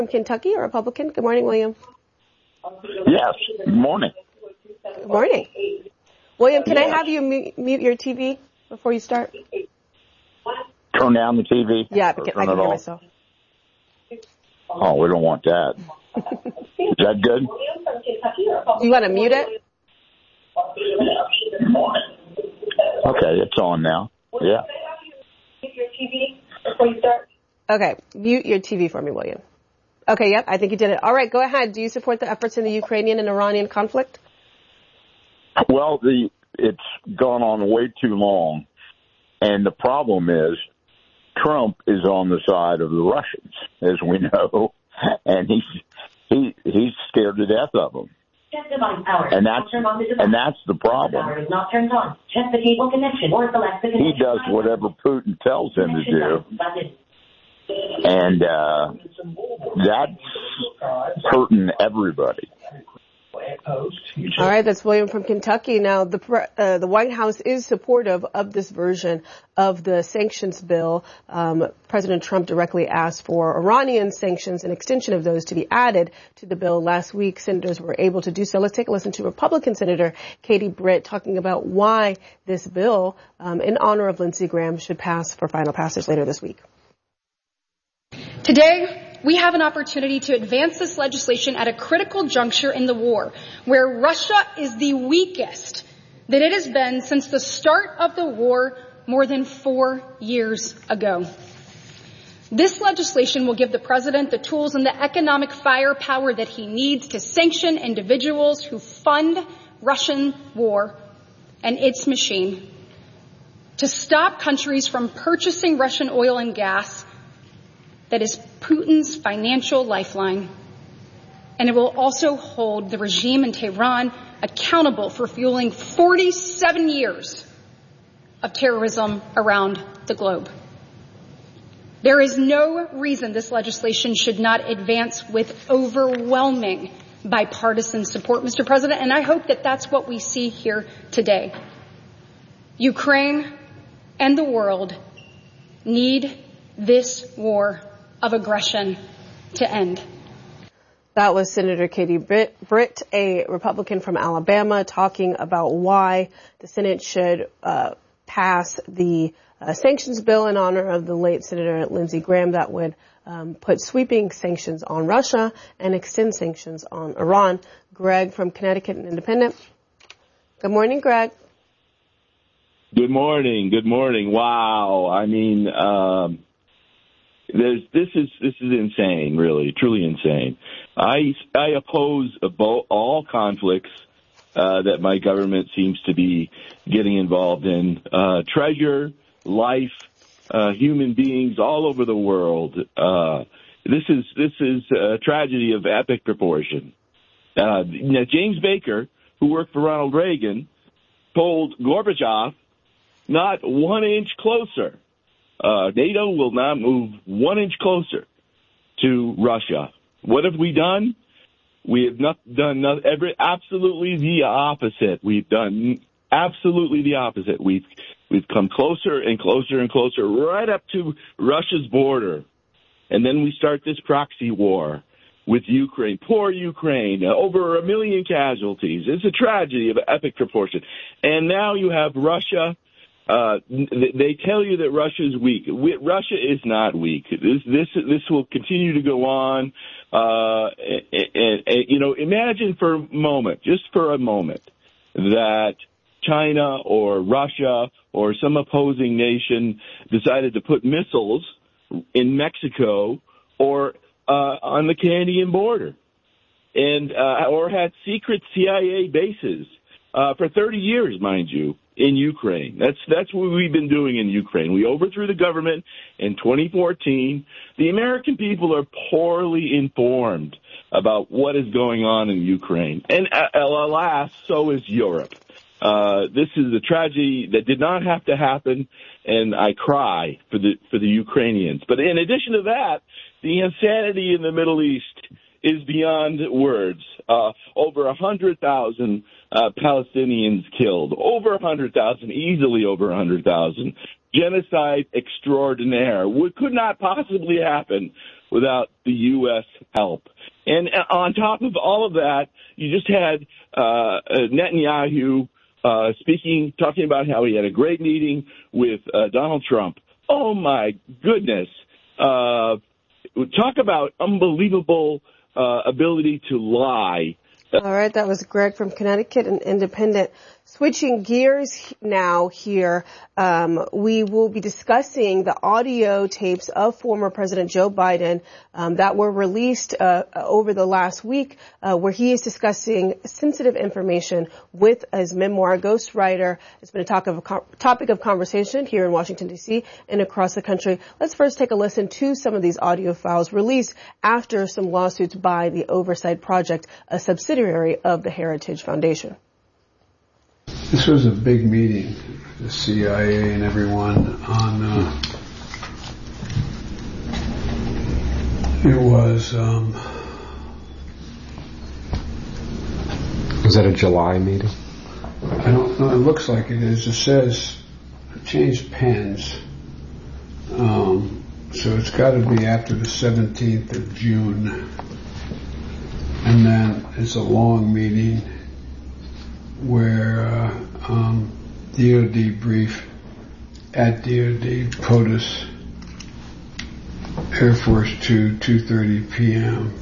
from Kentucky, a Republican. Good morning, William. Yes, good morning. Good morning. William, can I have you mute your TV before you start? Turn down the TV? Yeah, I can hear myself. Oh, we don't want that. Is that good? Do you want to mute it? Okay, it's on now. Yeah. Okay, mute your TV for me, William. Okay, yep, I think you did it. All right, go ahead. Do you support the efforts in the Ukrainian and Iranian conflict? Well, it's gone on way too long, and the problem is Trump is on the side of the Russians, as we know, and he's scared to death of them. And that's the problem. He does whatever Putin tells him to do. And that's hurting everybody. All right, that's William from Kentucky. Now, the White House is supportive of this version of the sanctions bill. President Trump directly asked for Iranian sanctions and extension of those to be added to the bill. Last week, senators were able to do so. Let's take a listen to Republican Senator Katie Britt talking about why this bill, in honor of Lindsey Graham, should pass for final passage later this week. Today, we have an opportunity to advance this legislation at a critical juncture in the war, where Russia is the weakest that it has been since the start of the war more than 4 years ago. This legislation will give the president the tools and the economic firepower that he needs to sanction individuals who fund Russian war and its machine, to stop countries from purchasing Russian oil and gas that is Putin's financial lifeline. And it will also hold the regime in Tehran accountable for fueling 47 years of terrorism around the globe. There is no reason this legislation should not advance with overwhelming bipartisan support, Mr. President, and I hope that that's what we see here today. Ukraine and the world need this war of aggression to end. That was Senator Katie Britt, a Republican from Alabama, talking about why the Senate should pass the sanctions bill in honor of the late Senator Lindsey Graham that would put sweeping sanctions on Russia and extend sanctions on Iran. Greg from Connecticut and Independent. Good morning, Greg. Good morning. Good morning. Wow. I mean, this is insane, really, truly insane. I oppose all conflicts that my government seems to be getting involved in. Treasure, life, human beings all over the world. This is a tragedy of epic proportion. Now, James Baker, who worked for Ronald Reagan, told Gorbachev, not 1 inch closer. NATO will not move 1 inch closer to Russia. What have we done? We have done absolutely the opposite. We've done absolutely the opposite. We've come closer and closer and closer, right up to Russia's border. And then we start this proxy war with Ukraine. Poor Ukraine, over 1 million casualties. It's a tragedy of epic proportion. And now you have Russia. They tell you that Russia is weak. Russia is not weak. This will continue to go on. Imagine for a moment, just for a moment, that China or Russia or some opposing nation decided to put missiles in Mexico or on the Canadian border, and or had secret CIA bases for 30 years, mind you, in Ukraine. That's what we've been doing in Ukraine. We overthrew the government in 2014. The American people are poorly informed about what is going on in Ukraine. And alas, so is Europe. This is a tragedy that did not have to happen, and I cry for the Ukrainians. But in addition to that, the insanity in the Middle East is beyond words. Over 100,000 Palestinians killed, over 100,000, easily over 100,000. genocide extraordinaire could not possibly happen without the U.S. help. And on top of all of that, you just had Netanyahu talking about how he had a great meeting with Donald Trump. Oh, my goodness. Talk about unbelievable ability to lie. All right, that was Greg from Connecticut, an independent. Switching gears now here, we will be discussing the audio tapes of former President Joe Biden that were released over the last week, where he is discussing sensitive information with his memoir ghostwriter. It's been a topic of conversation here in Washington, D.C. and across the country. Let's first take a listen to some of these audio files released after some lawsuits by the Oversight Project, a subsidiary of the Heritage Foundation. This was a big meeting, the CIA and everyone on, was that a July meeting? I don't know, it looks like it is. It says, I changed pens, so it's got to be after the 17th of June, and then it's a long meeting where DOD brief at DOD POTUS Air Force 2, 2:30 p.m.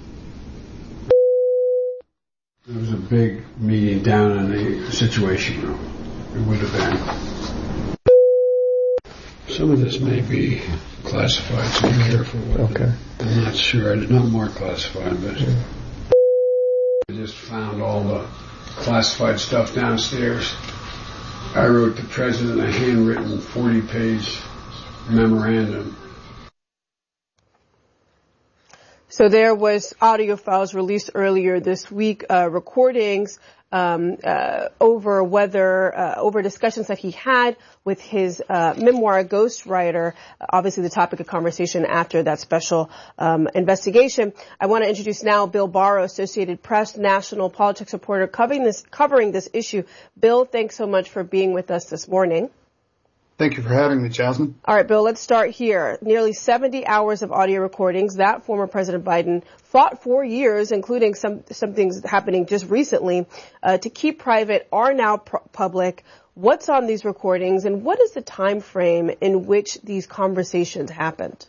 It was a big meeting down in the Situation Room. It would have been. Some of this may be classified, so be careful with it. I'm not sure. It's not more classified, but I just found all the classified stuff downstairs. I wrote the president a handwritten 40-page memorandum. So there was audio files released earlier this week, recordings over discussions that he had with his memoir ghostwriter, obviously the topic of conversation after that special investigation. I want to introduce now Bill Barrow, Associated Press national politics reporter covering this issue. Bill, thanks so much for being with us this morning. Thank you for having me, Jasmine. All right, Bill, let's start here. Nearly 70 hours of audio recordings that former President Biden fought for years, including some things happening just recently, to keep private are now public. What's on these recordings, and what is the time frame in which these conversations happened?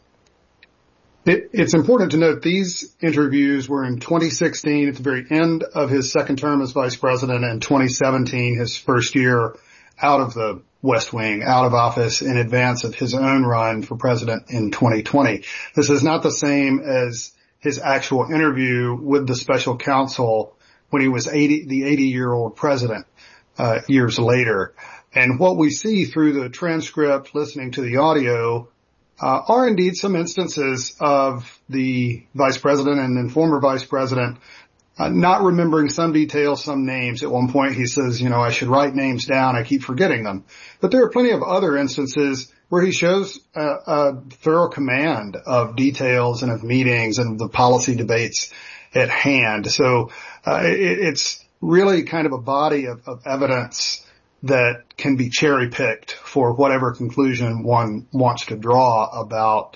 It's important to note these interviews were in 2016 at the very end of his second term as vice president, and 2017, his first year out of the West Wing, out of office in advance of his own run for president in 2020. This is not the same as his actual interview with the special counsel when he was the 80-year-old president, years later. And what we see through the transcript, listening to the audio, are indeed some instances of the vice president and then former vice president not remembering some details, some names. At one point he says, I should write names down. I keep forgetting them. But there are plenty of other instances where he shows a thorough command of details and of meetings and the policy debates at hand. So it's really kind of a body of evidence that can be cherry-picked for whatever conclusion one wants to draw about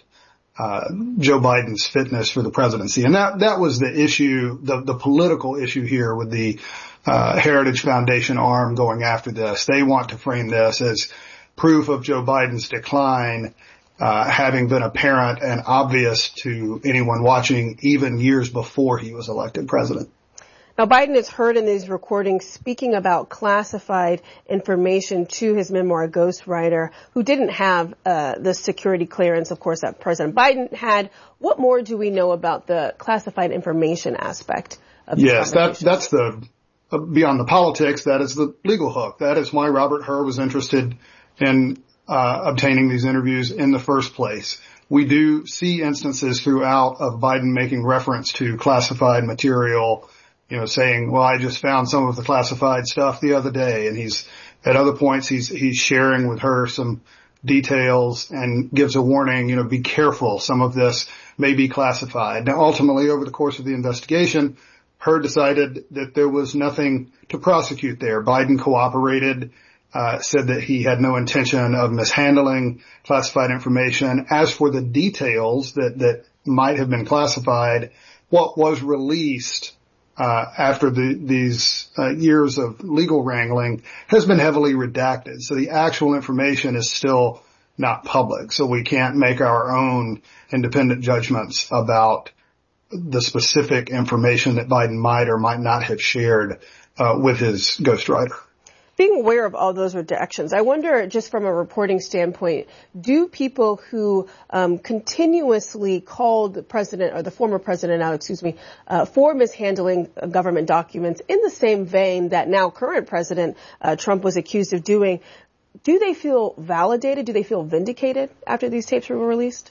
Joe Biden's fitness for the presidency. And that was the issue, the political issue here with the Heritage Foundation arm going after this. They want to frame this as proof of Joe Biden's decline, having been apparent and obvious to anyone watching even years before he was elected president. Now, Biden is heard in these recordings speaking about classified information to his memoir ghostwriter, who didn't have the security clearance, of course, that President Biden had. What more do we know about the classified information aspect of this conversation? Yes, that's the beyond the politics. That is the legal hook. That is why Robert Hur was interested in obtaining these interviews in the first place. We do see instances throughout of Biden making reference to classified material, saying, well, I just found some of the classified stuff the other day. And at other points, he's sharing with her some details and gives a warning, be careful. Some of this may be classified. Now, ultimately, over the course of the investigation, Hur decided that there was nothing to prosecute there. Biden cooperated. said that he had no intention of mishandling classified information. As for the details that might have been classified, what was released after these years of legal wrangling has been heavily redacted. So the actual information is still not public. So we can't make our own independent judgments about the specific information that Biden might or might not have shared with his ghostwriter. Being aware of all those redactions, I wonder, just from a reporting standpoint, do people who continuously called the president, or the former president now, for mishandling government documents in the same vein that now current President Trump was accused of doing, do they feel validated? Do they feel vindicated after these tapes were released?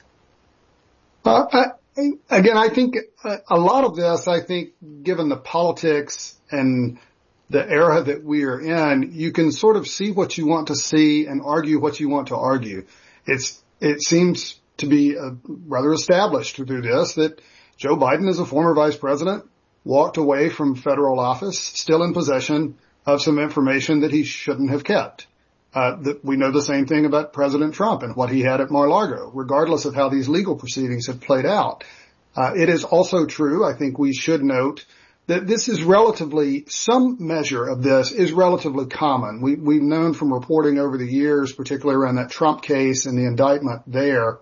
Again, I think a lot of this, given the politics and the era that we are in, you can sort of see what you want to see and argue what you want to argue. It seems to be rather established through this that Joe Biden, as a former vice president, walked away from federal office still in possession of some information that he shouldn't have kept. We know the same thing about President Trump and what he had at Mar-a-Lago, regardless of how these legal proceedings have played out. It is also true, I think we should note, that this is some measure of this is relatively common. We've known from reporting over the years, particularly around that Trump case and the indictment there,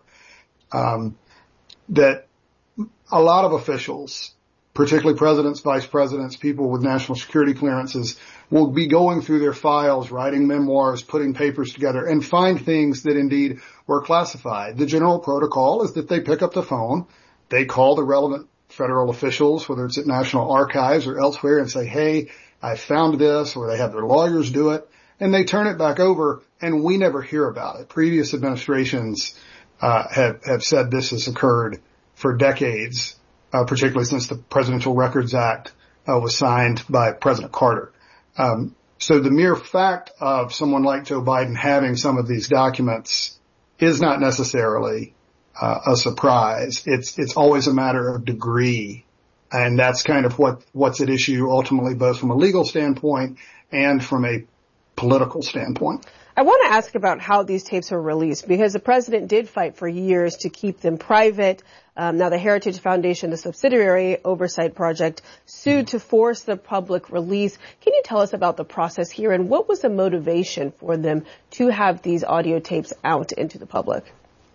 that a lot of officials, particularly presidents, vice presidents, people with national security clearances, will be going through their files, writing memoirs, putting papers together, and find things that indeed were classified. The general protocol is that they pick up the phone, they call the relevant federal officials, whether it's at National Archives or elsewhere, and say, hey, I found this, or they have their lawyers do it, and they turn it back over, and we never hear about it. Previous administrations have said this has occurred for decades, particularly since the Presidential Records Act was signed by President Carter. So the mere fact of someone like Joe Biden having some of these documents is not necessarily a surprise. It's always a matter of degree. And that's kind of what's at issue ultimately, both from a legal standpoint and from a political standpoint. I want to ask about how these tapes were released, because the president did fight for years to keep them private. Now the Heritage Foundation, the subsidiary oversight project, sued to force the public release. Can you tell us about the process here, and what was the motivation for them to have these audio tapes out into the public?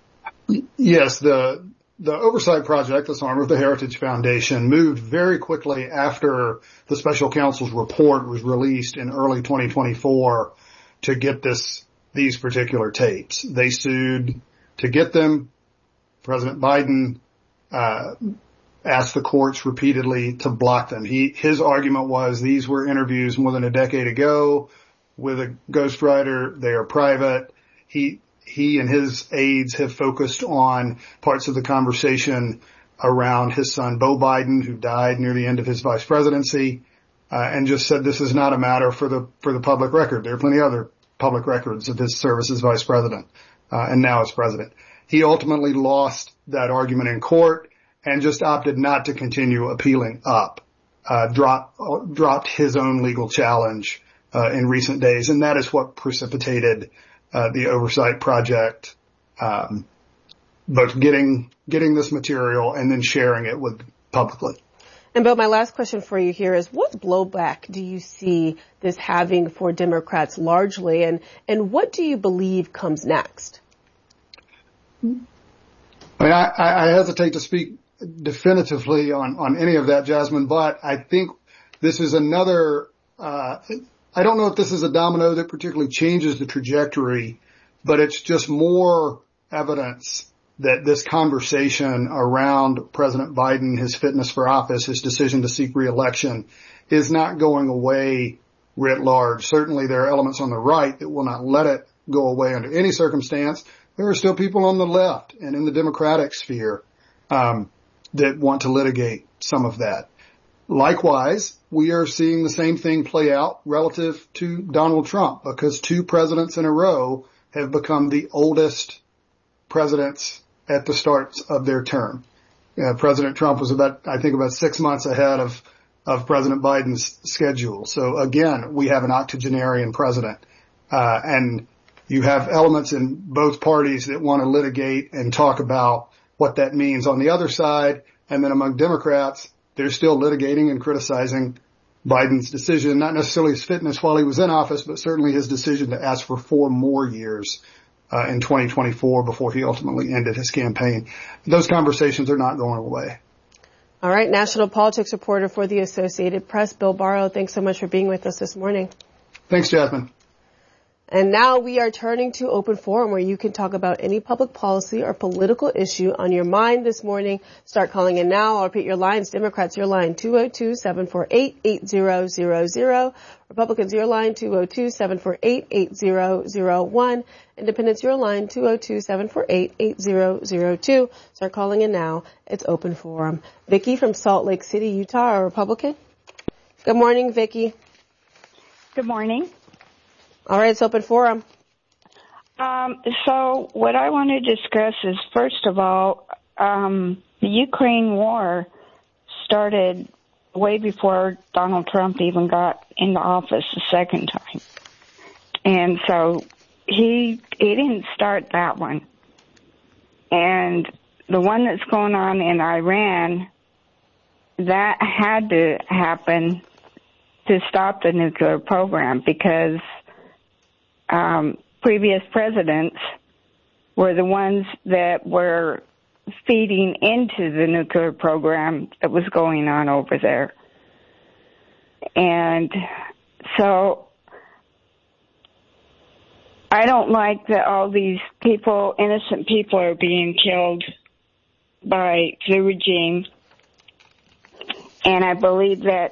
Yes, the oversight project, this arm of the Heritage Foundation, moved very quickly after the special counsel's report was released in early 2024 to get these particular tapes. They sued to get them. President Biden asked the courts repeatedly to block them. His argument was these were interviews more than a decade ago with a ghostwriter. They are private. He and his aides have focused on parts of the conversation around his son, Beau Biden, who died near the end of his vice presidency, and just said this is not a matter for the public record. There are plenty of other public records of his service as vice president, and now as president. He ultimately lost that argument in court and just opted not to continue appealing up, dropped his own legal challenge in recent days, and that is what precipitated the oversight project, both getting this material and then sharing it with publicly. And Bill, my last question for you here is, what blowback do you see this having for Democrats largely, and what do you believe comes next? I mean, I hesitate to speak definitively on any of that, Jasmine, but I think this is another, I don't know if this is a domino that particularly changes the trajectory, but it's just more evidence that this conversation around President Biden, his fitness for office, his decision to seek re-election is not going away writ large. Certainly there are elements on the right that will not let it go away under any circumstance. There are still people on the left and in the Democratic sphere that want to litigate some of that. Likewise, we are seeing the same thing play out relative to Donald Trump, because 2 presidents in a row have become the oldest presidents at the start of their term. President Trump was about 6 months ahead of President Biden's schedule. So again, we have an octogenarian president. And you have elements in both parties that want to litigate and talk about what that means on the other side. And then among Democrats, they're still litigating and criticizing Biden's decision, not necessarily his fitness while he was in office, but certainly his decision to ask for 4 more years in 2024 before he ultimately ended his campaign. Those conversations are not going away. All right. National politics reporter for the Associated Press, Bill Barrow. Thanks so much for being with us this morning. Thanks, Jasmine. And now we are turning to Open Forum, where you can talk about any public policy or political issue on your mind this morning. Start calling in now. I'll repeat your lines. Democrats, your line, 202-748-8000. Republicans, your line, 202-748-8001. Independents, your line, 202-748-8002. Start calling in now. It's Open Forum. Vicki from Salt Lake City, Utah, a Republican. Good morning, Vicki. Good morning. All right, it's Open Forum. So what I want to discuss is, first of all, the Ukraine war started way before Donald Trump even got into office the second time. And so he didn't start that one. And the one that's going on in Iran, that had to happen to stop the nuclear program, because previous presidents were the ones that were feeding into the nuclear program that was going on over there. And so I don't like that all these people, innocent people, are being killed by the regime. And I believe that,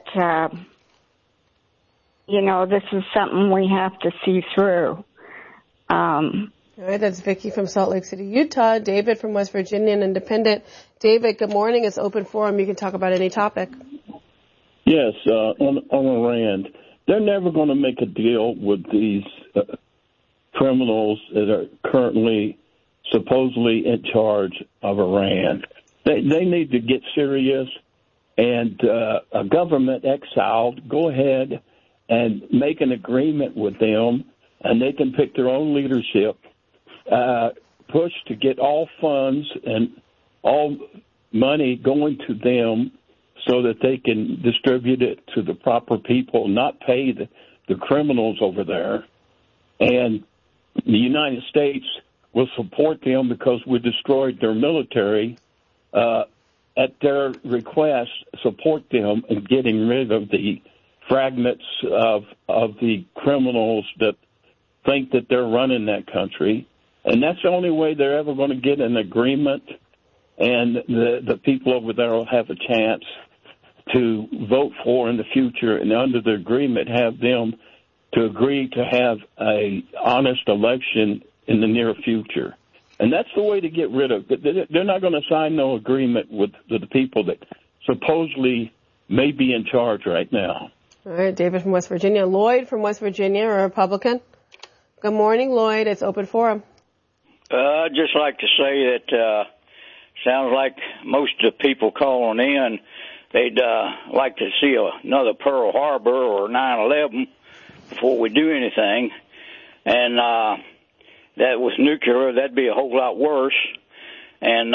this is something we have to see through. All right, that's Vicki from Salt Lake City, Utah. David from West Virginia, an independent. David, good morning. It's Open Forum. You can talk about any topic. Yes, on Iran. They're never going to make a deal with these criminals that are currently supposedly in charge of Iran. They need to get serious, and a government exiled, go ahead and make an agreement with them, and they can pick their own leadership, push to get all funds and all money going to them so that they can distribute it to the proper people, not pay the criminals over there. And the United States will support them because we destroyed their military. At their request, support them in getting rid of the fragments of the criminals that think that they're running that country. And that's the only way they're ever going to get an agreement, and the people over there will have a chance to vote for in the future, and under the agreement have them to agree to have a honest election in the near future. And that's the way to get rid of it. They're not going to sign no agreement with the people that supposedly may be in charge right now. All right, David from West Virginia. Lloyd from West Virginia, a Republican. Good morning, Lloyd. It's Open Forum. I'd just like to say that sounds like most of the people calling in, they'd like to see another Pearl Harbor or 9/11 before we do anything. And that with nuclear, that'd be a whole lot worse. And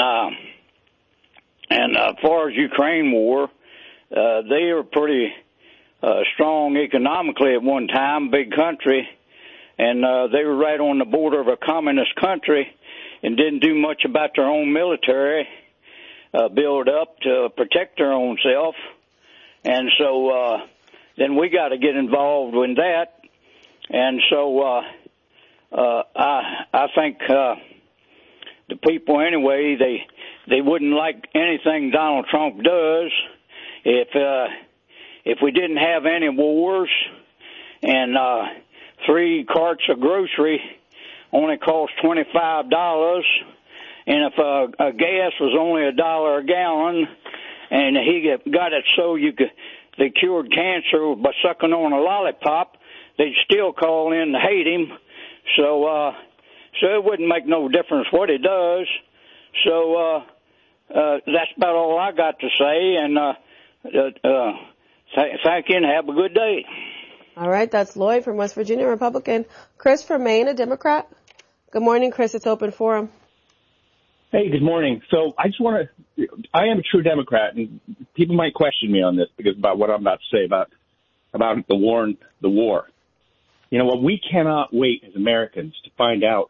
as far as Ukraine war, they are pretty strong economically at one time, big country, and they were right on the border of a communist country and didn't do much about their own military build up to protect their own self. And so then we got to get involved in that. And so I think the people anyway, they wouldn't like anything Donald Trump does if we didn't have any wars and 3 carts of grocery only cost $25, and if a gas was only $1 a gallon, and he got it so they cured cancer by sucking on a lollipop, they'd still call in to hate him. So it wouldn't make no difference what he does. So that's about all I got to say, and thank you and have a good day. All right, that's Lloyd from West Virginia, Republican. Chris from Maine, a Democrat. Good morning, Chris. It's open forum. Hey, good morning. So I am a true Democrat, and people might question me on this because about what I'm about to say about the war. You know what? We cannot wait as Americans to find out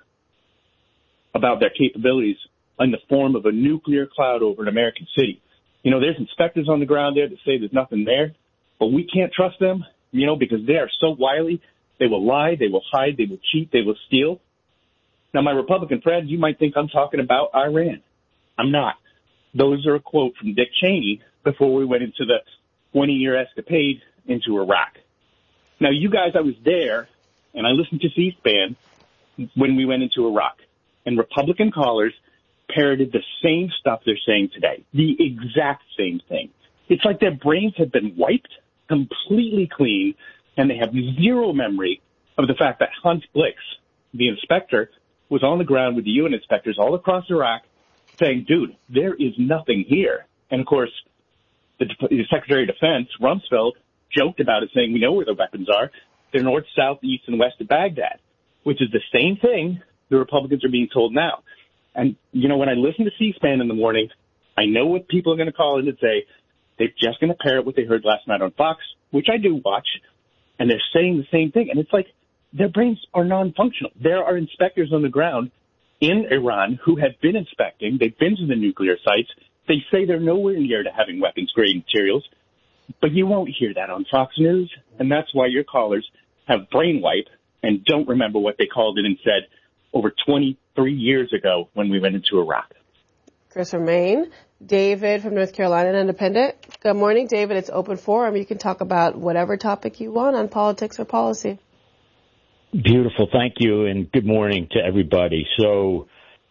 about their capabilities in the form of a nuclear cloud over an American city. You know, there's inspectors on the ground there that say there's nothing there, but we can't trust them, you know, because they are so wily. They will lie, they will hide, they will cheat, they will steal. Now, my Republican friends, you might think I'm talking about Iran. I'm not. Those are a quote from Dick Cheney before we went into the 20-year escapade into Iraq. Now, you guys, I was there, and I listened to C-SPAN when we went into Iraq. And Republican callers parroted the same stuff they're saying today, the exact same thing. It's like their brains have been wiped completely clean, and they have zero memory of the fact that Hans Blix, the inspector, was on the ground with the UN inspectors all across Iraq saying, dude, there is nothing here. And, of course, the Secretary of Defense, Rumsfeld, joked about it, saying we know where the weapons are. They're north, south, east, and west of Baghdad, which is the same thing the Republicans are being told now. And, you know, when I listen to C-SPAN in the morning, I know what people are going to call in and say. They're just going to parrot what they heard last night on Fox, which I do watch, and they're saying the same thing. And it's like their brains are non-functional. There are inspectors on the ground in Iran who have been inspecting. They've been to the nuclear sites. They say they're nowhere near to having weapons-grade materials. But you won't hear that on Fox News, and that's why your callers have brain wipe and don't remember what they called it and said over 23 years ago when we went into Iraq. Chris from Maine. David from North Carolina, an independent. Good morning, David. It's open forum. You can talk about whatever topic you want on politics or policy. Beautiful. Thank you, and good morning to everybody. So,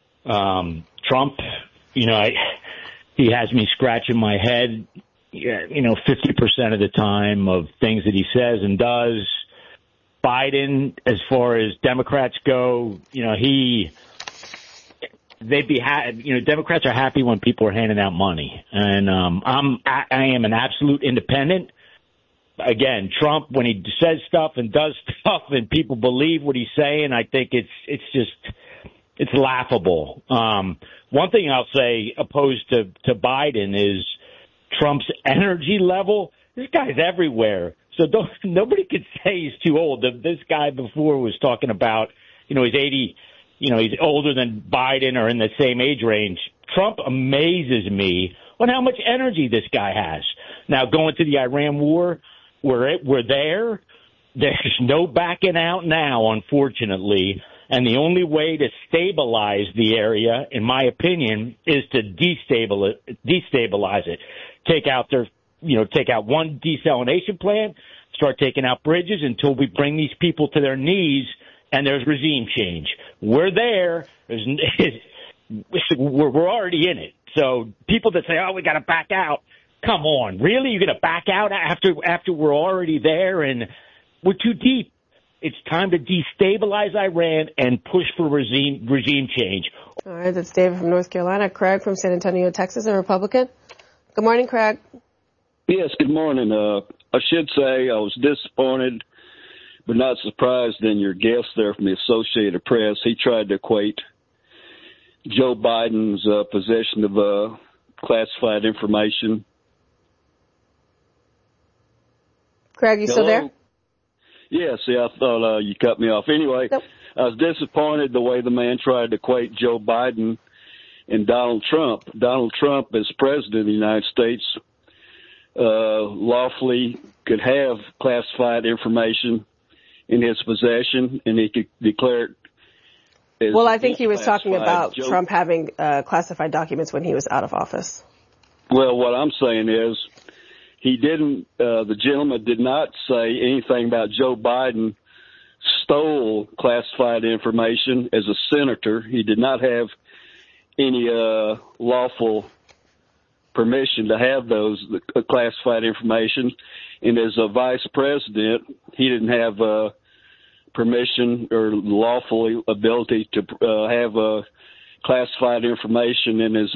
Trump, you know, he has me scratching my head, you know, 50% of the time of things that he says and does. Biden, as far as Democrats go, you know, Democrats are happy when people are handing out money. And I am an absolute independent. Again, Trump, when he says stuff and does stuff and people believe what he's saying, I think it's laughable. One thing I'll say opposed to Biden is Trump's energy level. This guy's everywhere. So nobody could say he's too old. This guy before was talking about, you know, he's 80, you know, he's older than Biden or in the same age range. Trump amazes me on how much energy this guy has. Now, going to the Iran war, we're there. There's no backing out now, unfortunately. And the only way to stabilize the area, in my opinion, is to destabilize it. Take out one desalination plant, start taking out bridges until we bring these people to their knees and there's regime change. We're there. We're already in it. So people that say, oh, we got to back out. Come on. Really? You're going to back out after we're already there and we're too deep? It's time to destabilize Iran and push for regime change. All right. That's David from North Carolina. Craig from San Antonio, Texas, a Republican. Good morning, Craig. Yes, good morning. I should say I was disappointed but not surprised in your guest there from the Associated Press. He tried to equate Joe Biden's possession of classified information. Craig, you still there? Yes, I thought you cut me off. Anyway, nope. I was disappointed the way the man tried to equate Joe Biden and Donald Trump. Donald Trump, as president of the United States, lawfully could have classified information in his possession, and he could declare it as well, I think he was talking about Trump having classified documents when he was out of office. Well, what I'm saying is he didn't, the gentleman did not say anything about Joe Biden stole classified information as a senator. He did not have any lawful permission to have those classified information. And as a vice president, he didn't have permission or lawful ability to have classified information in his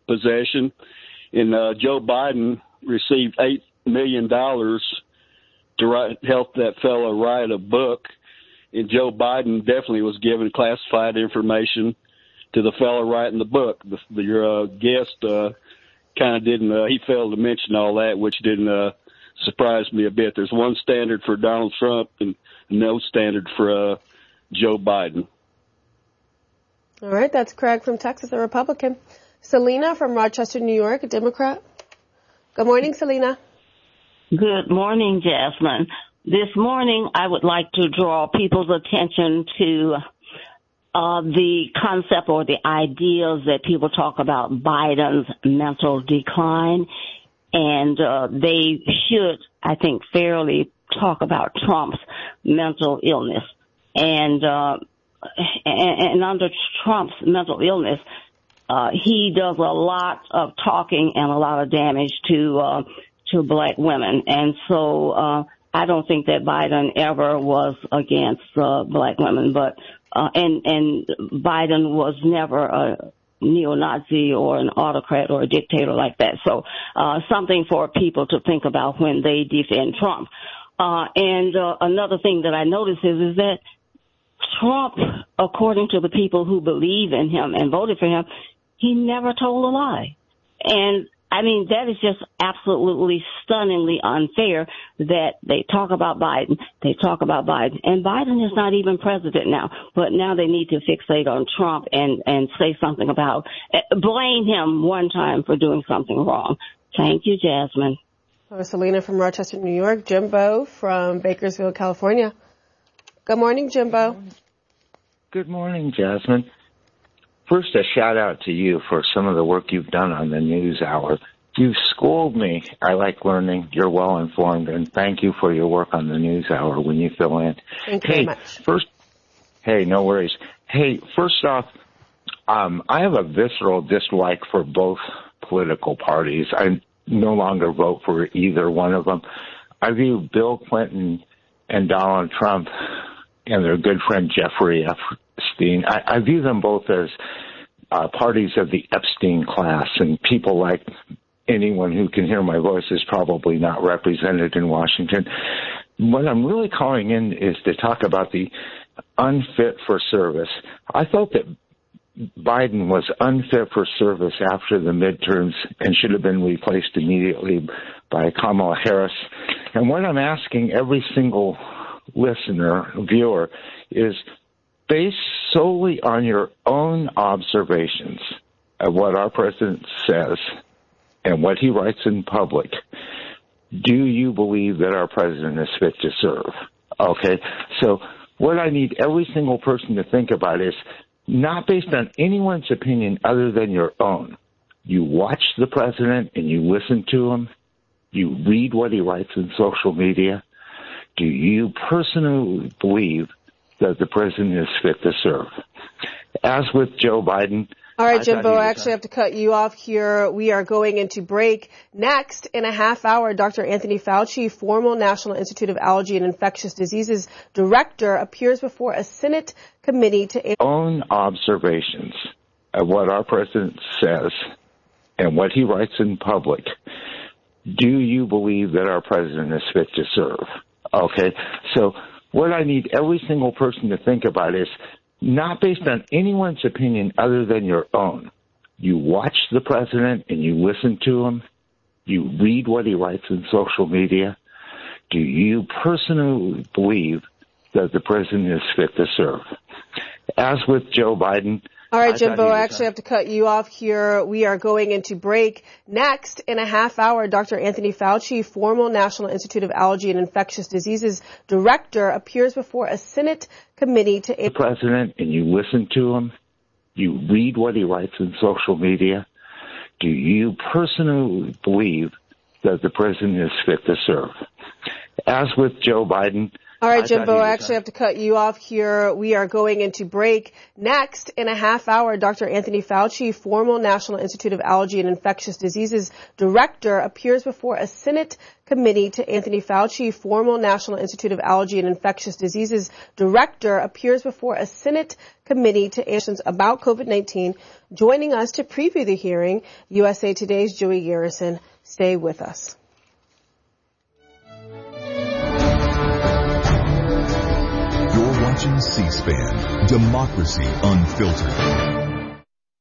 possession. And Joe Biden received $8 million to help that fellow write a book, and Joe Biden definitely was given classified information to the fellow writing the book. Your guest kind of didn't, he failed to mention all that, which didn't surprise me a bit. There's one standard for Donald Trump and no standard for Joe Biden. All right, that's Craig from Texas, a Republican. Selena from Rochester, New York, a Democrat. Good morning, Selena. Good morning, Jasmine. This morning, I would like to draw people's attention to the concept or the ideas that people talk about Biden's mental decline. And they should, I think, fairly talk about Trump's mental illness. And under Trump's mental illness, he does a lot of talking and a lot of damage to black women. And so I don't think that Biden ever was against black women, but and Biden was never a neo-Nazi or an autocrat or a dictator like that. So something for people to think about when they defend Trump. And another thing that I notice is that Trump, according to the people who believe in him and voted for him, he never told a lie. And I mean, that is just absolutely stunningly unfair that they talk about Biden, and Biden is not even president now, but now they need to fixate on Trump and say something about, blame him one time for doing something wrong. Thank you, Jasmine. Selena from Rochester, New York. Jimbo from Bakersfield, California. Good morning, Jimbo. Good morning, Jasmine. First, a shout out to you for some of the work you've done on the News Hour. You've schooled me. I like learning. You're well informed, and thank you for your work on the News Hour when you fill in. Thank you very much. No worries. Hey, first off, I have a visceral dislike for both political parties. I no longer vote for either one of them. I view Bill Clinton and Donald Trump and their good friend Jeffrey Epstein, I view them both as parties of the Epstein class, and people like anyone who can hear my voice is probably not represented in Washington. What I'm really calling in is to talk about the unfit for service. I felt that Biden was unfit for service after the midterms and should have been replaced immediately by Kamala Harris. And what I'm asking every single listener, viewer, is based solely on your own observations of what our president says and what he writes in public, do you believe that our president is fit to serve? Okay, so what I need every single person to think about is not based on anyone's opinion other than your own. You watch the president and you listen to him. You read what he writes in social media. Do you personally believe that the president is fit to serve? As with Joe Biden. All right, Jimbo, I actually have to cut you off here. We are going into break. Next, in a half hour, Dr. Anthony Fauci, former National Institute of Allergy and Infectious Diseases director, appears before a Senate committee to own observations of what our president says and what he writes in public. Do you believe that our president is fit to serve? Okay, so what I need every single person to think about is not based on anyone's opinion other than your own. You watch the president and you listen to him. You read what he writes in social media. Do you personally believe that the president is fit to serve? As with Joe Biden. All right, Jimbo, I actually have to cut you off here. We are going into break. Next, in a half hour, Dr. Anthony Fauci, former National Institute of Allergy and Infectious Diseases director, appears before a Senate committee to the president and you listen to him. You read what he writes in social media. Do you personally believe that the president is fit to serve? As with Joe Biden. All right, Jimbo, I actually have to cut you off here. We are going into break. Next, in a half hour, Dr. Anthony Fauci, former National Institute of Allergy and Infectious Diseases director, appears before a Senate committee to Anthony Fauci, former National Institute of Allergy and Infectious Diseases director, appears before a Senate committee to answer about COVID-19. Joining us to preview the hearing, USA Today's Joey Garrison. Stay with us. watching C-SPAN, Democracy Unfiltered.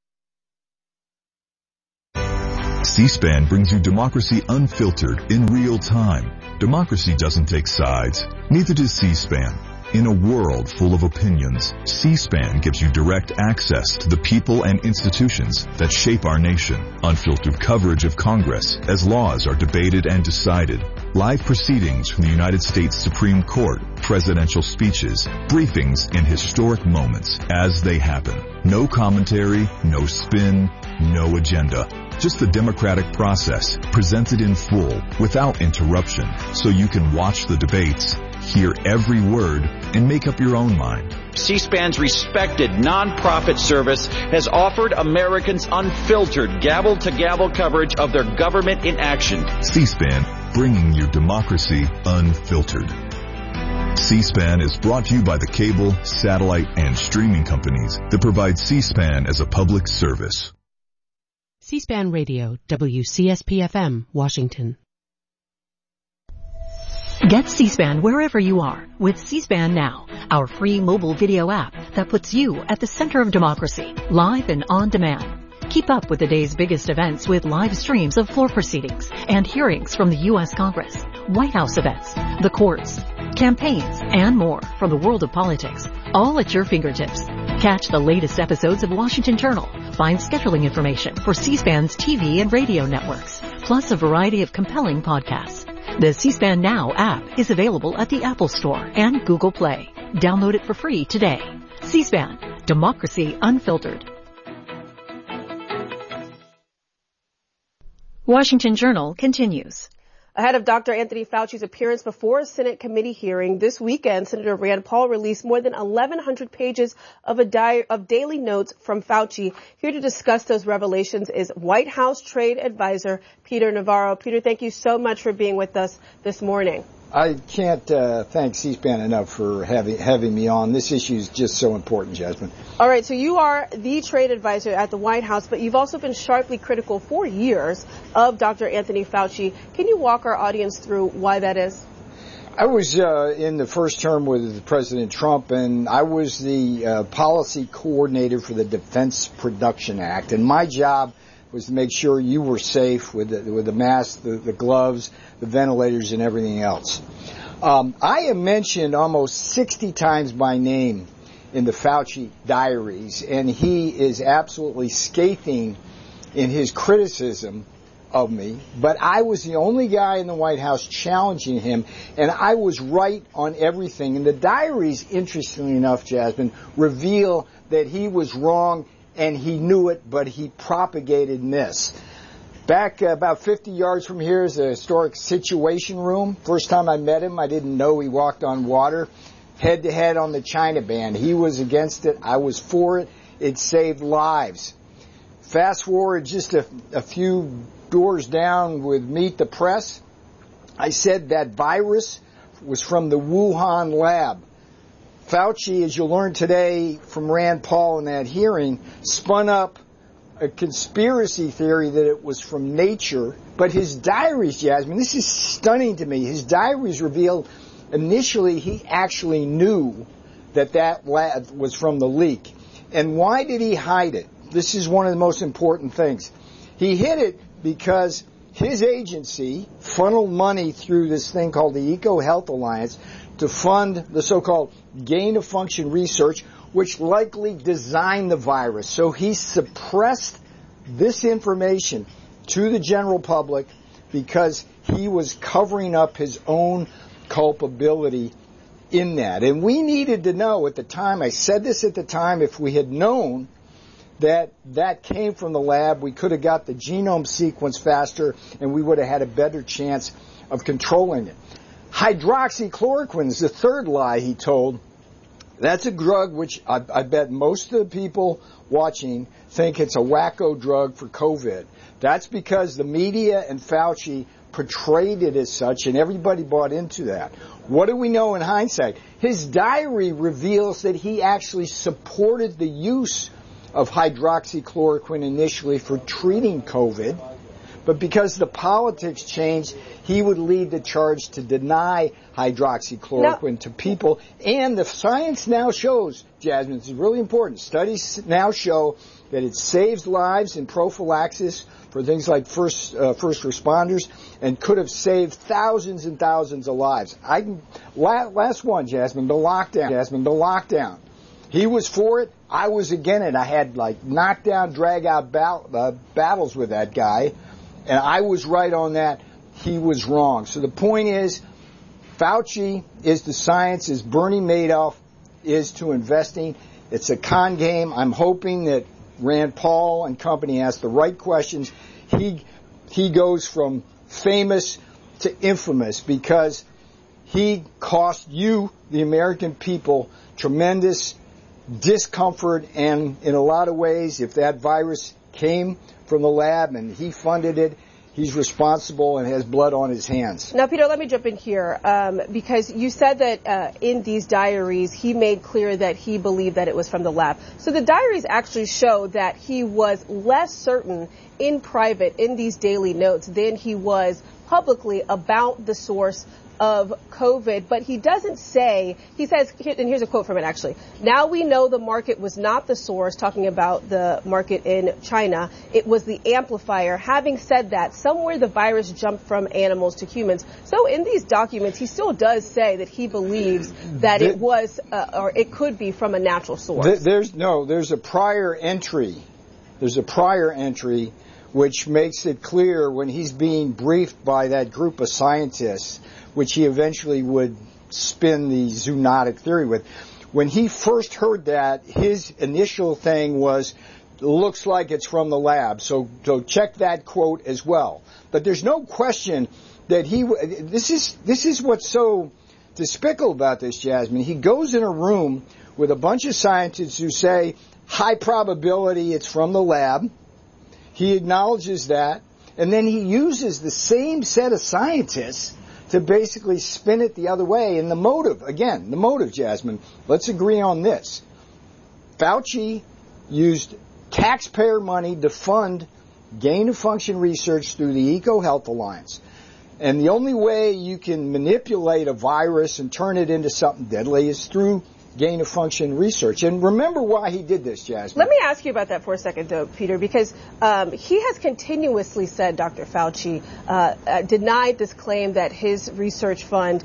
C-SPAN brings you Democracy Unfiltered in real time. Democracy doesn't take sides. Neither does C-SPAN. In a world full of opinions, C-SPAN gives you direct access to the people and institutions that shape our nation. Unfiltered coverage of Congress as laws are debated and decided. Live proceedings from the United States Supreme Court, presidential speeches, briefings, and historic moments as they happen. No commentary, no spin, no agenda. Just the democratic process presented in full without interruption so you can watch the debates, hear every word, and make up your own mind. C-SPAN's respected nonprofit service has offered Americans unfiltered gavel-to-gavel coverage of their government in action. C-SPAN, bringing your democracy unfiltered. C-SPAN is brought to you by the cable, satellite, and streaming companies that provide C-SPAN as a public service. C-SPAN Radio, WCSP-FM, Washington. Get C-SPAN wherever you are with C-SPAN Now, our free mobile video app that puts you at the center of democracy, live and on demand. Keep up with the day's biggest events with live streams of floor proceedings and hearings from the U.S. Congress, White House events, the courts, campaigns, and more from the world of politics, all at your fingertips. Catch the latest episodes of Washington Journal. Find scheduling information for C-SPAN's TV and radio networks, plus a variety of compelling podcasts. The C-SPAN Now app is available at the Apple Store and Google Play. Download it for free today. C-SPAN, Democracy Unfiltered. Washington Journal continues. Ahead of Dr. Anthony Fauci's appearance before a Senate committee hearing this weekend, Senator Rand Paul released more than 1,100 pages of daily notes from Fauci. Here to discuss those revelations is White House Trade Advisor Peter Navarro. Peter, thank you so much for being with us this morning. I can't thank C-SPAN enough for having me on. This issue is just so important, Jasmine. All right, so you are the trade advisor at the White House, but you've also been sharply critical for years of Dr. Anthony Fauci. Can you walk our audience through why that is? I was in the first term with President Trump, and I was the policy coordinator for the Defense Production Act, and my job was to make sure you were safe with the masks, the gloves, the ventilators, and everything else. I am mentioned almost 60 times by name in the Fauci diaries, and he is absolutely scathing in his criticism of me. But I was the only guy in the White House challenging him, and I was right on everything. And the diaries, interestingly enough, Jasmine, reveal that he was wrong, and he knew it, but he propagated myths. Back about 50 yards from here is a historic Situation Room. First time I met him, I didn't know he walked on water. Head-to-head on the China ban. He was against it. I was for it. It saved lives. Fast forward just a few doors down with Meet the Press. I said that virus was from the Wuhan lab. Fauci, as you'll learn today from Rand Paul in that hearing, spun up a conspiracy theory that it was from nature. But his diaries, Jasmine, this is stunning to me. His diaries revealed initially he actually knew that lab was from the leak. And why did he hide it? This is one of the most important things. He hid it because his agency funneled money through this thing called the EcoHealth Alliance to fund the so-called gain-of-function research, which likely designed the virus. So he suppressed this information to the general public because he was covering up his own culpability in that. And we needed to know at the time, I said this at the time, if we had known that came from the lab, we could have got the genome sequence faster and we would have had a better chance of controlling it. Hydroxychloroquine is the third lie he told. That's a drug which I bet most of the people watching think it's a wacko drug for COVID. That's because the media and Fauci portrayed it as such, and everybody bought into that. What do we know in hindsight? His diary reveals that he actually supported the use of hydroxychloroquine initially for treating COVID, But because the politics changed, he would lead the charge to deny hydroxychloroquine to people. And the science now shows, Jasmine, this is really important, studies now show that it saves lives in prophylaxis for things like first responders, and could have saved thousands and thousands of lives. Last one, Jasmine, the lockdown. He was for it. I was against it. I had knockdown, drag out battles with that guy, and I was right on that. He was wrong. So the point is, Fauci is to science as Bernie Madoff is to investing. It's a con game. I'm hoping that Rand Paul and company ask the right questions. He goes from famous to infamous because he cost you, the American people, tremendous discomfort, and in a lot of ways, if that virus came from the lab and he funded it, he's responsible and has blood on his hands. Now, Peter, let me jump in here because you said that in these diaries he made clear that he believed that it was from the lab. So the diaries actually show that he was less certain in private in these daily notes than he was publicly about the source of COVID, but he doesn't say, he says, and here's a quote from it actually, "Now we know the market was not the source," talking about the market in China, "it was the amplifier. Having said that, somewhere the virus jumped from animals to humans." So in these documents, he still does say that he believes that it was, or it could be from a natural source. There's a prior entry. There's a prior entry which makes it clear when he's being briefed by that group of scientists, which he eventually would spin the zoonotic theory with. When he first heard that, his initial thing was, looks like it's from the lab. So check that quote as well. But there's no question that this is what's so despicable about this, Jasmine. He goes in a room with a bunch of scientists who say, high probability it's from the lab. He acknowledges that. And then he uses the same set of scientists to basically spin it the other way. And the motive, Jasmine, let's agree on this. Fauci used taxpayer money to fund gain-of-function research through the EcoHealth Alliance. And the only way you can manipulate a virus and turn it into something deadly is through gain-of-function research. And remember why he did this, Jasmine. Let me ask you about that for a second, though, Peter, because he has continuously said, Dr. Fauci, denied this claim that his research fund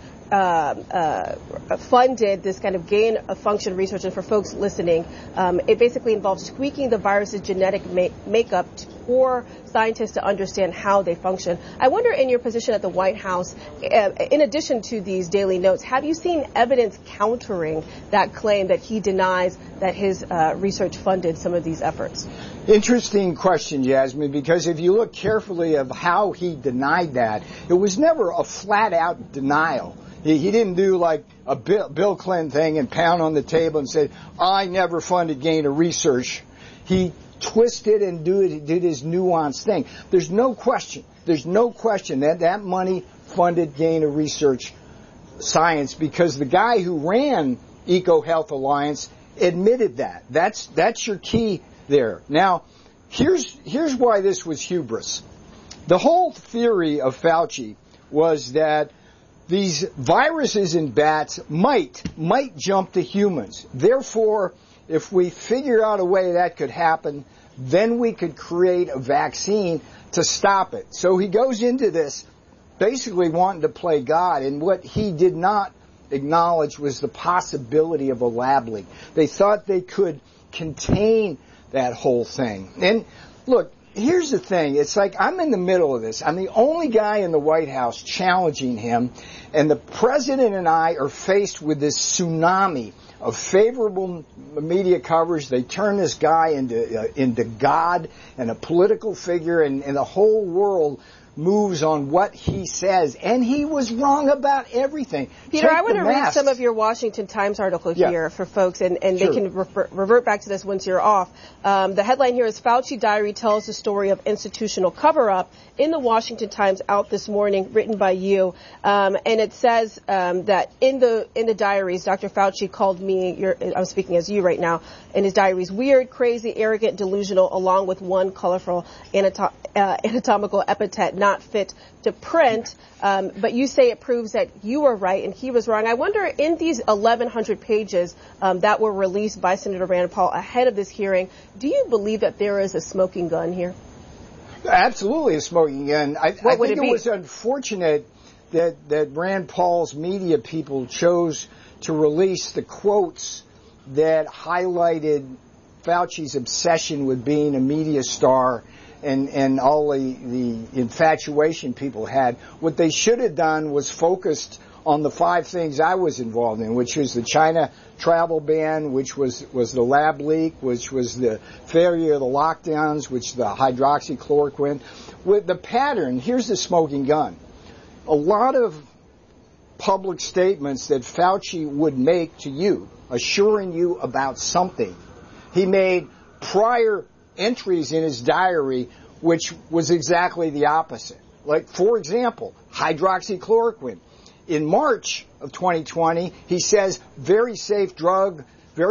funded this kind of gain-of-function research. And for folks listening, it basically involves tweaking the virus's genetic makeup for scientists to understand how they function. I wonder, in your position at the White House, in addition to these daily notes, have you seen evidence countering that claim that he denies that his research funded some of these efforts? Interesting question, Jasmine, because if you look carefully of how he denied that, it was never a flat-out denial. He didn't do like a Bill Clinton thing and pound on the table and say, I never funded gain of research. He twisted and did his nuanced thing. There's no question that money funded gain of research science because the guy who ran EcoHealth Alliance admitted that. That's your key there. Now, here's why this was hubris. The whole theory of Fauci was that these viruses in bats might jump to humans. Therefore, if we figure out a way that could happen, then we could create a vaccine to stop it. So he goes into this basically wanting to play God, and what he did not acknowledge was the possibility of a lab leak. They thought they could contain that whole thing. And look, here's the thing. It's like I'm in the middle of this. I'm the only guy in the White House challenging him, and the president and I are faced with this tsunami of favorable media coverage. They turn this guy into God and a political figure, and the whole world moves on what he says, and he was wrong about everything. Peter, I want to read some of your Washington Times article here for folks, and they can revert back to this once you're off. The headline here is Fauci Diary tells the story of institutional cover-up in the Washington Times, out this morning, written by you. And it says that in the diaries, Dr. Fauci called me, I'm speaking as you right now, in his diaries, weird, crazy, arrogant, delusional, along with one colorful anatomical epithet not fit to print, but you say it proves that you were right and he was wrong. I wonder, in these 1,100 pages that were released by Senator Rand Paul ahead of this hearing, do you believe that there is a smoking gun here? Absolutely a smoking gun. I think it was unfortunate that Rand Paul's media people chose to release the quotes that highlighted Fauci's obsession with being a media star and all the infatuation people had. What they should have done was focused on the 5 things I was involved in, which was the China travel ban, which was the lab leak, which was the failure of the lockdowns, which the hydroxychloroquine. With the pattern, here's the smoking gun. A lot of public statements that Fauci would make to you, assuring you about something, he made prior entries in his diary, which was exactly the opposite. Like, for example, hydroxychloroquine. In March of 2020, he says, very safe drug,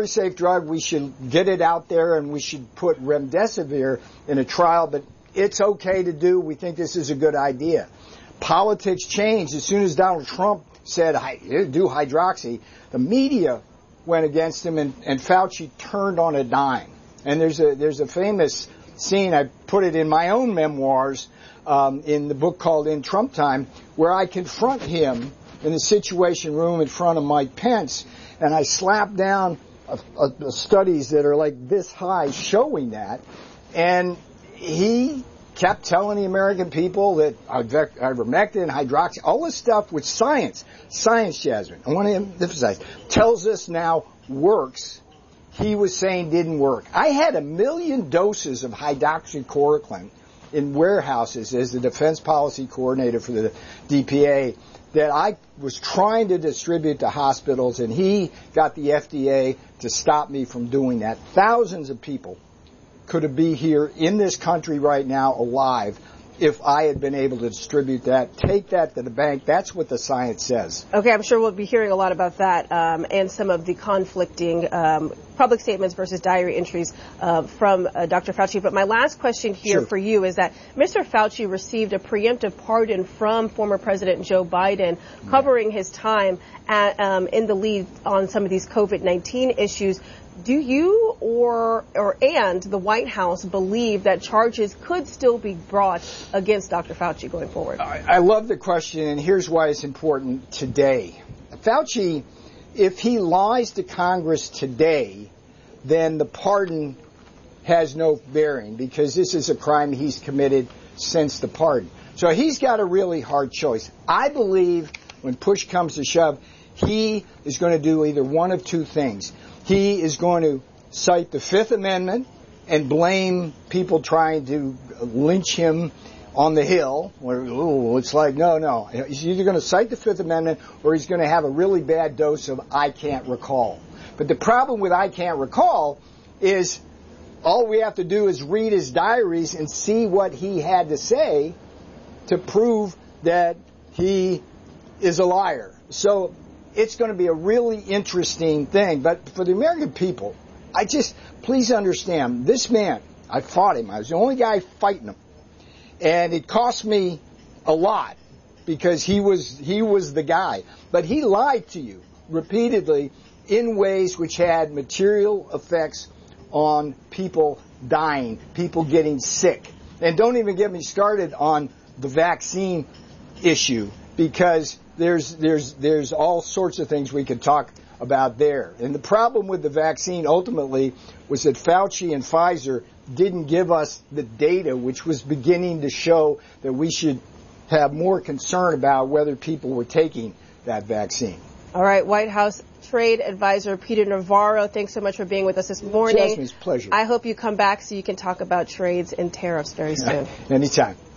we should get it out there and we should put remdesivir in a trial, but it's okay to do. We think this is a good idea. Politics changed. As soon as Donald Trump said, do hydroxy, the media went against him and Fauci turned on a dime. And there's a famous scene, I put it in my own memoirs, in the book called In Trump Time, where I confront him in the Situation Room in front of Mike Pence, and I slap down studies that are like this high showing that, and he kept telling the American people that ivermectin, hydroxy, all this stuff with science, Jasmine, I want to emphasize, tells us now works. He was saying didn't work. I had 1 million doses of hydroxychloroquine in warehouses as the defense policy coordinator for the DPA that I was trying to distribute to hospitals, and he got the FDA to stop me from doing that. Thousands of people could be here in this country right now alive if I had been able to distribute that. Take that to the bank. That's what the science says. Okay, I'm sure we'll be hearing a lot about that and some of the conflicting public statements versus diary entries from Dr. Fauci. But my last question here for you is that Mr. Fauci received a preemptive pardon from former President Joe Biden covering his time in the lead on some of these COVID-19 issues. Do you and the White House believe that charges could still be brought against Dr. Fauci going forward? I love the question, and here's why it's important today. Fauci, if he lies to Congress today, then the pardon has no bearing because this is a crime he's committed since the pardon. So he's got a really hard choice. I believe when push comes to shove, he is going to do either one of two things. He is going to cite the Fifth Amendment and blame people trying to lynch him on the Hill. It's like, no. He's either going to cite the Fifth Amendment or he's going to have a really bad dose of I can't recall. But the problem with I can't recall is all we have to do is read his diaries and see what he had to say to prove that he is a liar. So it's going to be a really interesting thing. But for the American people, please understand, this man, I fought him. I was the only guy fighting him. And it cost me a lot because he was the guy. But he lied to you repeatedly in ways which had material effects on people dying, people getting sick. And don't even get me started on the vaccine issue because there's all sorts of things we could talk about there. And the problem with the vaccine ultimately was that Fauci and Pfizer didn't give us the data which was beginning to show that we should have more concern about whether people were taking that vaccine. All right, White House Trade Advisor Peter Navarro, thanks so much for being with us this morning. Jasmine, it's a pleasure. I hope you come back so you can talk about trades and tariffs very soon. Anytime.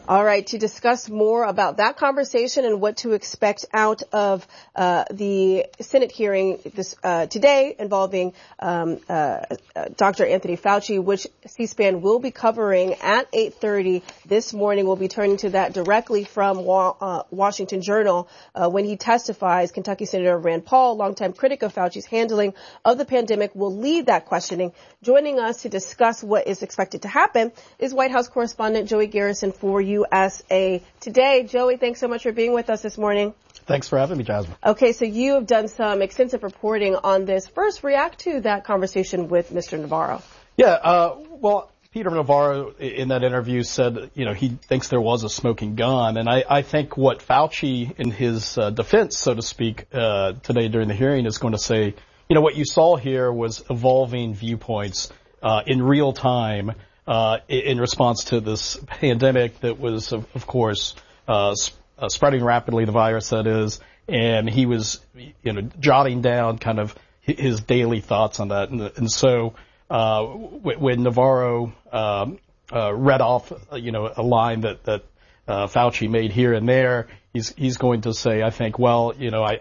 All right, to discuss more about that conversation and what to expect out of the Senate hearing this today involving Dr. Anthony Fauci, which C-SPAN will be covering at 8:30 this morning. We'll be turning to that directly from Washington Journal when he testifies. Kentucky Senator Rand Paul, longtime critic of Fauci's handling of the pandemic, will lead that questioning. Joining us to discuss what is expected to happen is White House correspondent Joey Garrison for USA Today. Joey, thanks so much for being with us this morning. Thanks for having me, Jasmine. Okay, so you have done some extensive reporting on this. First, react to that conversation with Mr. Navarro. Yeah, well, Peter Navarro in that interview said, he thinks there was a smoking gun. And I think what Fauci, in his defense, so to speak, today during the hearing is going to say, what you saw here was evolving viewpoints in real time in response to this pandemic that was, of course, spreading rapidly, the virus that is, and he was, jotting down kind of his daily thoughts on that. And so when Navarro read off, a line that Fauci made here and there, he's going to say, I think, well,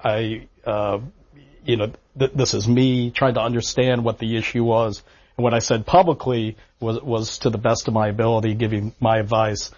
this is me trying to understand what the issue was. And what I said publicly was to the best of my ability, giving my advice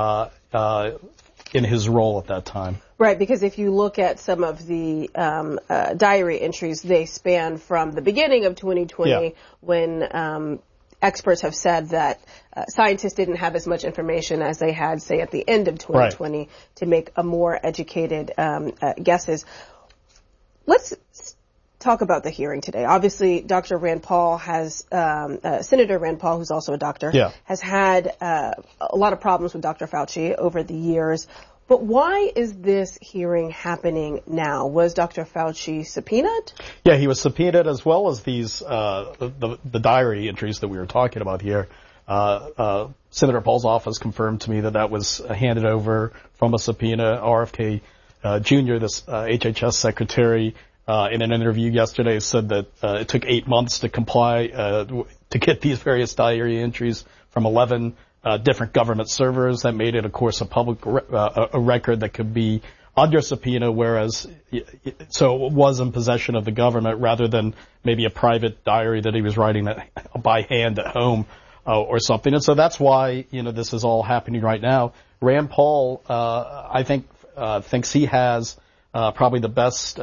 in his role at that time. Right, because if you look at some of the diary entries, they span from the beginning of 2020 when experts have said that scientists didn't have as much information as they had, say, at the end of 2020 to make a more educated guesses. Let's talk about the hearing today. Obviously, Dr. Rand Paul Senator Rand Paul, who's also a doctor, has had a lot of problems with Dr. Fauci over the years. But why is this hearing happening now? Was Dr. Fauci subpoenaed? Yeah, he was subpoenaed, as well as these the diary entries that we were talking about here. Senator Paul's office confirmed to me that was handed over from a subpoena. RFK Jr., this HHS secretary, in an interview yesterday said that it took 8 months to comply to get these various diary entries from 11 different government servers. That made it, of course, a public a record that could be under subpoena, whereas so it was in possession of the government rather than maybe a private diary that he was writing by hand at home or something. And so that's why this is all happening right now. Rand Paul, I think, thinks he has probably the best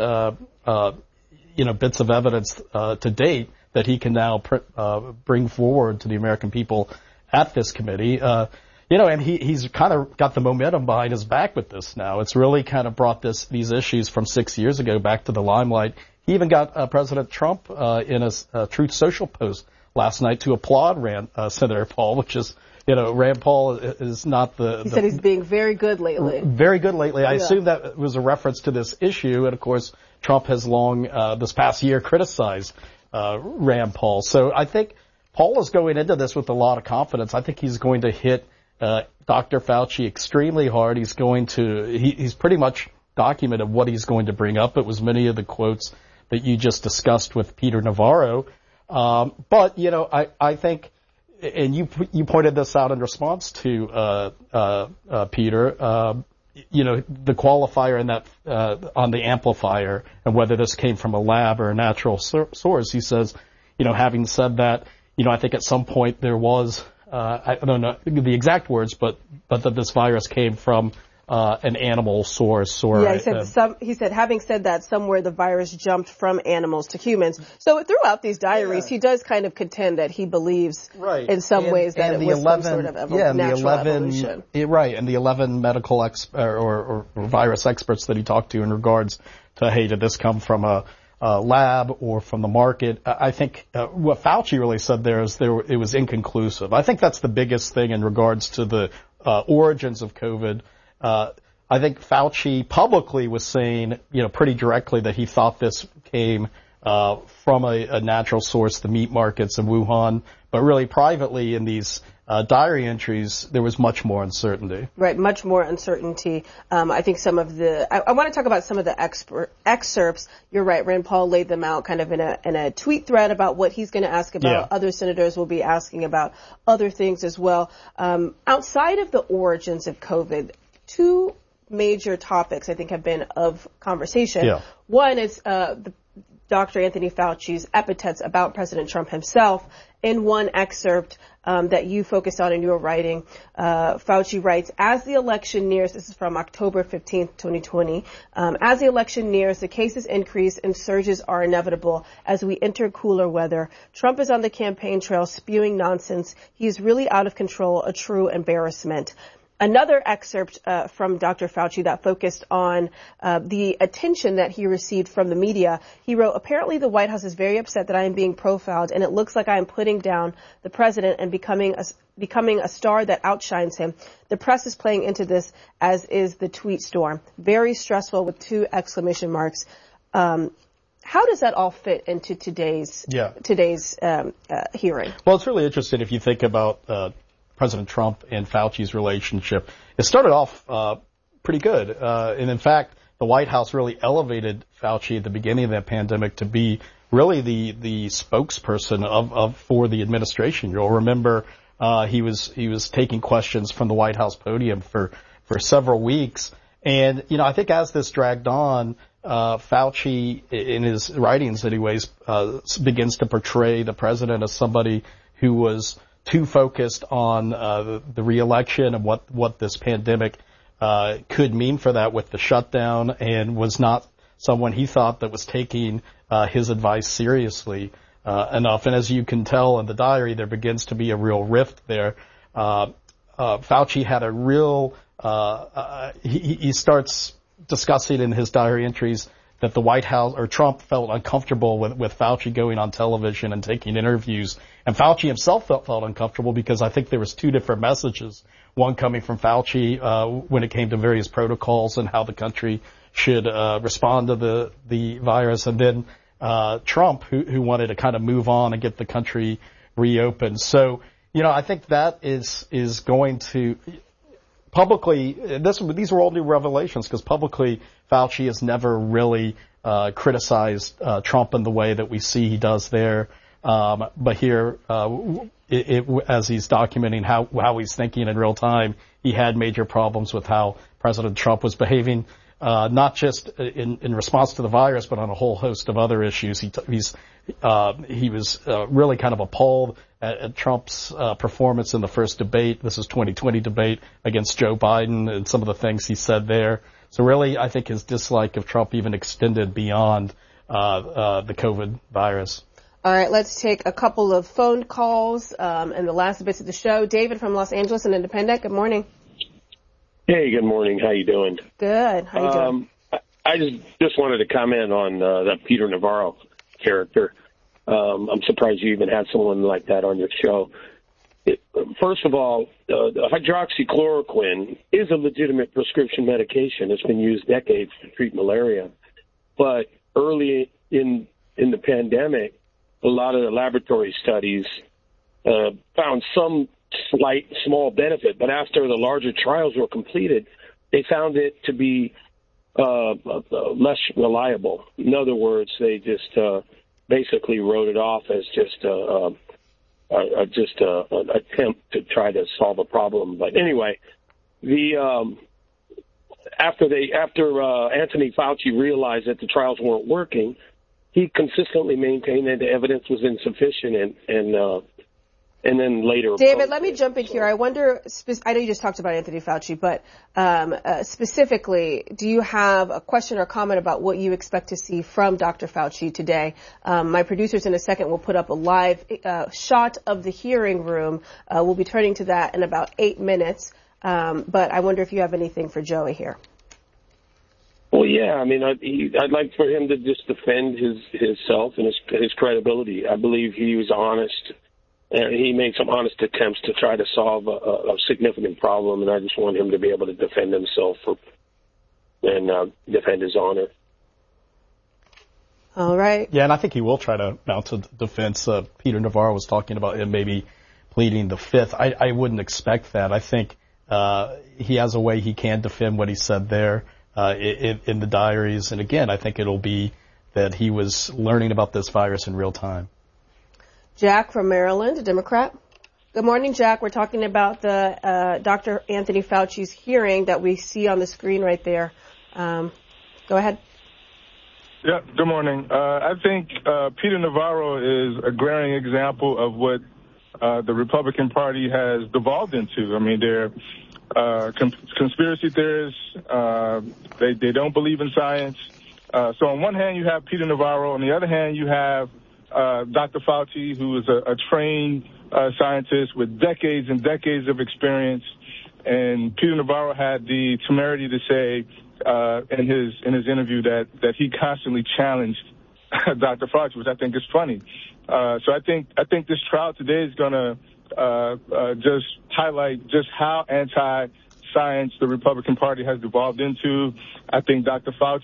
bits of evidence to date that he can now bring forward to the American people at this committee. And he's kind of got the momentum behind his back with this now. It's really kind of brought these issues from 6 years ago back to the limelight. He even got President Trump in a Truth Social post last night to applaud Senator Paul, which is, Rand Paul is not He said he's being very good lately. Very good lately. I assume that was a reference to this issue. And, of course, Trump has long, this past year, criticized Rand Paul. So I think Paul is going into this with a lot of confidence. I think he's going to hit Dr. Fauci extremely hard. He's pretty much documented what he's going to bring up. It was many of the quotes that you just discussed with Peter Navarro. But, I think, and you pointed this out in response to Peter, the qualifier in that on the amplifier and whether this came from a lab or a natural source. He says, having said that, I think at some point there was, I don't know the exact words, but that this virus came from an animal source. Or he said, having said that, somewhere the virus jumped from animals to humans. So throughout these diaries, he does kind of contend that he believes in some ways that it was some sort of natural evolution. Right, and the 11 medical or virus experts that he talked to in regards to, hey, did this come from a lab or from the market? I think what Fauci really said there is it was inconclusive. I think that's the biggest thing in regards to the origins of COVID. I think Fauci publicly was saying, pretty directly that he thought this came from a natural source, the meat markets in Wuhan. But really, privately in these diary entries, there was much more uncertainty. Right, much more uncertainty. I think some of I want to talk about some of the excerpts. You're right, Rand Paul laid them out kind of in a tweet thread about what he's going to ask about. Yeah. Other senators will be asking about other things as well. Outside of the origins of COVID, two major topics I think have been of conversation. Yeah. One is Dr. Anthony Fauci's epithets about President Trump himself. In one excerpt that you focused on in your writing, Fauci writes, as the election nears, this is from October 15th, 2020, as the election nears, the cases increase and surges are inevitable as we enter cooler weather. Trump is on the campaign trail spewing nonsense. He is really out of control, a true embarrassment. Another excerpt from Dr. Fauci that focused on the attention that he received from the media. He wrote, apparently the White House is very upset that I am being profiled, and it looks like I am putting down the president and becoming a star that outshines him. The press is playing into this, as is the tweet storm. Very stressful with 2 exclamation marks. How does that all fit into today's hearing? Well, it's really interesting if you think about President Trump and Fauci's relationship. It started off pretty good. And in fact, the White House really elevated Fauci at the beginning of that pandemic to be really the spokesperson for the administration. You'll remember he was taking questions from the White House podium for several weeks. And, I think as this dragged on, Fauci, in his writings anyways, begins to portray the president as somebody who was too focused on the reelection and what this pandemic could mean for that with the shutdown, and was not someone he thought that was taking his advice seriously enough. And as you can tell in the diary, there begins to be a real rift there. Fauci had a real he starts discussing in his diary entries that the White House or Trump felt uncomfortable with Fauci going on television and taking interviews. And Fauci himself felt uncomfortable because I think there was 2 different messages. One coming from Fauci when it came to various protocols and how the country should respond to the virus. And then Trump, who wanted to kind of move on and get the country reopened. So, I think that is going to publicly, these were all new revelations because publicly Fauci has never really criticized Trump in the way that we see he does there. But here, as he's documenting how he's thinking in real time, he had major problems with how President Trump was behaving, not just in response to the virus, but on a whole host of other issues. He was really kind of appalled at Trump's performance in the first debate. This is 2020 debate against Joe Biden, and some of the things he said there. So really, I think his dislike of Trump even extended beyond the COVID virus. All right, let's take a couple of phone calls and the last bits of the show. David from Los Angeles, an independent. Good morning. Hey, good morning. How you doing? Good. How you doing? I just wanted to comment on that Peter Navarro character. I'm surprised you even had someone like that on your show. First of all, hydroxychloroquine is a legitimate prescription medication. It's been used decades to treat malaria. But early in the pandemic, a lot of the laboratory studies found some small benefit. But after the larger trials were completed, they found it to be less reliable. In other words, they just basically wrote it off as just an attempt to try to solve a problem. But anyway, after Anthony Fauci realized that the trials weren't working, he consistently maintained that the evidence was insufficient, and then later. David, let me jump in here. I wonder, I know you just talked about Anthony Fauci, but specifically, do you have a question or comment about what you expect to see from Dr. Fauci today? My producers in a second will put up a live shot of the hearing room. We'll be turning to that in about 8 minutes. But I wonder if you have anything for Joey here. Well, yeah. I mean, I'd like for him to just defend himself and his credibility. I believe he was honest. And he made some honest attempts to try to solve a significant problem, and I just want him to be able to defend himself and defend his honor. All right. Yeah, and I think he will try to mount a defense. Peter Navarro was talking about him maybe pleading the Fifth. I wouldn't expect that. I think he has a way he can defend what he said there in the diaries. And again, I think it'll be that he was learning about this virus in real time. Jack from Maryland, a Democrat. Good morning, Jack. We're talking about the Dr. Anthony Fauci's hearing that we see on the screen right there. Go ahead. Yeah, good morning. I think Peter Navarro is a glaring example of what the Republican Party has devolved into. I mean, they're conspiracy theorists. They don't believe in science. So on one hand, you have Peter Navarro. On the other hand, you have Dr. Fauci, who is a trained scientist with decades and decades of experience. And Peter Navarro had the temerity to say in his interview that he constantly challenged Dr. Fauci, which I think is funny. So I think this trial today is going to just highlight just how anti-science the Republican Party has devolved into. I think Dr. Fauci